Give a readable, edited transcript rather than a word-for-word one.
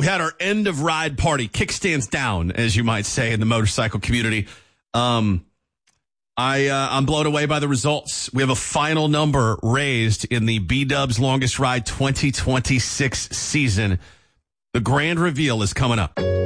had our end of ride party, kickstands down, as you might say, in the motorcycle community. I'm blown away by the results. We have a final number raised in the B-Dubs Longest Ride 2026 season. The grand reveal is coming up.